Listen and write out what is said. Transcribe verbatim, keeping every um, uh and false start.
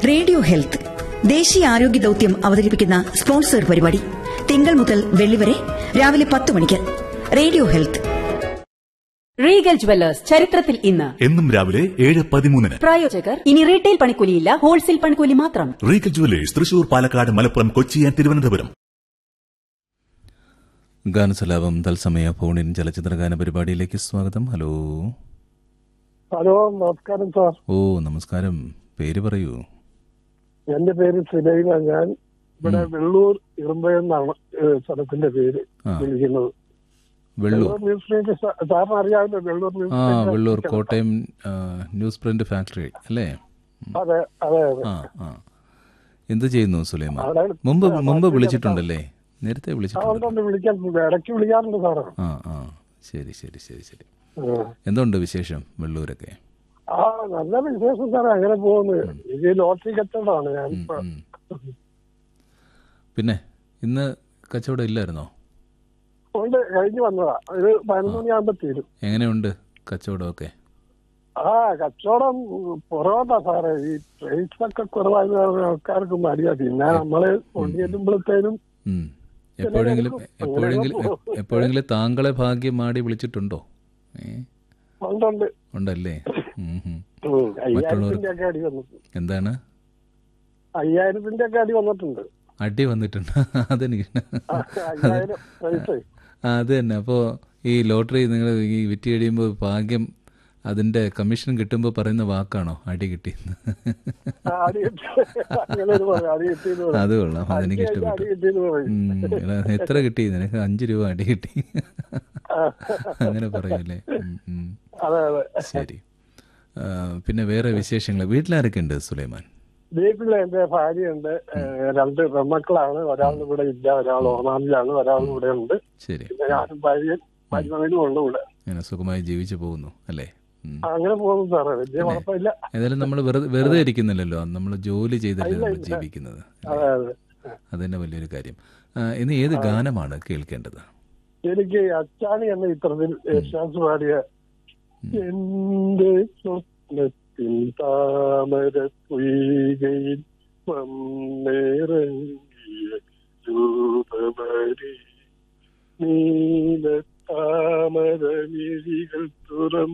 Radio health ദേശീയ ആരോഗ്യ ദൌത്യം അവതരിപ്പിക്കുന്ന സ്പോൺസർ പരിപാടി തിങ്കൾ മുതൽ വെള്ളി വരെ രാവിലെ പത്ത് മണിക്ക്. Radio health. റീഗൽ ജുവല്ലേഴ്സ് ചരിത്രത്തിൽ ഇന്ന് എന്നും രാവിലെ ഏഴ് പതിമൂന്നിന്. പ്രായോജകർ ഇനി റീറ്റെയിൽ പണിക്കൂലിയില്ല, ഹോൾസെയിൽ പണിക്കൂലി മാത്രം. Regal jewellers Thrissur, Palakkad, Malappuram, Kochi and Thiruvananthapuram. ഗാനസലാപം തത്സമയ ഫോണിൻ ചലച്ചിത്ര ഗാന പരിപാടിയിലേക്ക് സ്വാഗതം. ഹലോ ഹലോ, നമസ്കാരം സാർ. ഓ നമസ്കാരം. പേര് പറയൂ. എന്റെ പേര് സുലൈമ. ഞാൻ ഇവിടെ വെള്ളൂർ ഇറുമ്പയെന്നാണ് സ്ഥലത്തിന്റെ പേര് വിളിക്കുന്നത്. വെള്ളൂർ ന്യൂസ് പ്രിന്റ് സാറിന് അറിയാമല്ലോ. വെള്ളൂർ ന്യൂസ് ആ Vellur Kottayam news print factory അല്ലേ? അതെ അതെ അതെ. ആ ആ എന്ത് ചെയ്യുന്നു സുലൈമ? മുമ്പ് മുമ്പ് വിളിച്ചിട്ടുണ്ടല്ലേ? നേരത്തെ വിളിച്ചിട്ടുണ്ട്. വിളിക്കാൻ ഇടയ്ക്ക് വിളിക്കാറുണ്ട് സാറ്. ആ ആ ശരി ശരി ശരി ശരി. എന്തുണ്ട് വിശേഷം വെള്ളൂരൊക്കെ? ആ നല്ല വിശേഷം സാറേ, അങ്ങനെ പോകുന്നു. ഇത് ലോട്ടറി കച്ചവടമാണ് ഞാൻ. പിന്നെ ഇന്ന് കച്ചവടം ഇല്ലായിരുന്നോ? ഉണ്ട്, കഴിഞ്ഞു വന്നതാ. ഒരു പതിനൊന്ന് മണിയാകുമ്പോ തീരും. എങ്ങനെയുണ്ട് കച്ചവടമൊക്കെ? ആ കച്ചവടം കുറവാ സാറേ. ഈ പ്രൈസ് ഒക്കെ കുറവായത് ആൾക്കാർക്ക് മടിയാ. പിന്നെ നമ്മള് കൊണ്ടുചെല്ലുമ്പോഴത്തേനും എപ്പോഴെങ്കിലും എപ്പോഴെങ്കിലും എപ്പോഴെങ്കിലും താങ്കളെ ഭാഗ്യം മാടി വിളിച്ചിട്ടുണ്ടോ? ഉണ്ടുണ്ട്. ഉണ്ടല്ലേ? അയ്യായിരത്തിന്റെ ഒക്കെ അടി വന്നു. എന്താണ്? അയ്യായിരത്തിന്റെ ഒക്കെ അടി വന്നിട്ടുണ്ട്. അടി വന്നിട്ടുണ്ട്. അതെനിക്ക് അത് തന്നെ. അപ്പോ ഈ ലോട്ടറി നിങ്ങൾ ഈ വിറ്റ് കഴിയുമ്പോൾ ഭാഗ്യം അതിന്റെ കമ്മീഷൻ കിട്ടുമ്പോ പറയുന്ന വാക്കാണോ അടി കിട്ടി? അത് കൊള്ളാം, അതെനിക്ക് ഇഷ്ടപ്പെട്ടു. എത്ര കിട്ടി? നിനക്ക് അഞ്ചു രൂപ അടി കിട്ടി അങ്ങനെ പറയൂലേ? ശരി. പിന്നെ വേറെ വിശേഷങ്ങൾ? വീട്ടിലാരൊക്കെ ഉണ്ട് സുലൈമാൻ? വീട്ടില് എന്റെ ഭാര്യയുണ്ട്, രണ്ട് പെൺമക്കളാണ്. ഒരാളും ഇവിടെ ഇല്ല, ഒരാൾ ഓർണാമിലാണ്, ഒരാളും ഇവിടെ ഉണ്ട്. ശരി. ഞാനും ഭാര്യയും മരുമകനും ഉണ്ട് ഇവിടെ. അങ്ങനെ സുഖമായി ജീവിച്ചു പോകുന്നു അല്ലേ? അങ്ങനെ പോകുന്നു സാറേ, വലിയ കുഴപ്പമില്ല. ഏതായാലും നമ്മൾ വെറുതെ ഇരിക്കുന്നില്ലല്ലോ, നമ്മൾ ജോലി ചെയ്തല്ലേ നമ്മൾ ജീവിക്കുന്നത്. അത് തന്നെ വലിയൊരു കാര്യം. ഇനി ഏത് ഗാനമാണ് കേൾക്കേണ്ടത്? എനിക്ക് അച്ചാണി എന്ന ചിത്രത്തിൽ യേശുദാസ് പാടിയ എന്റെ സ്വപ്നത്തിൽ താമര പൊയ്കയിൽ വന്നിറങ്ങിയ രൂപവരി നീല താമര മിഴികൾ തുറന്നു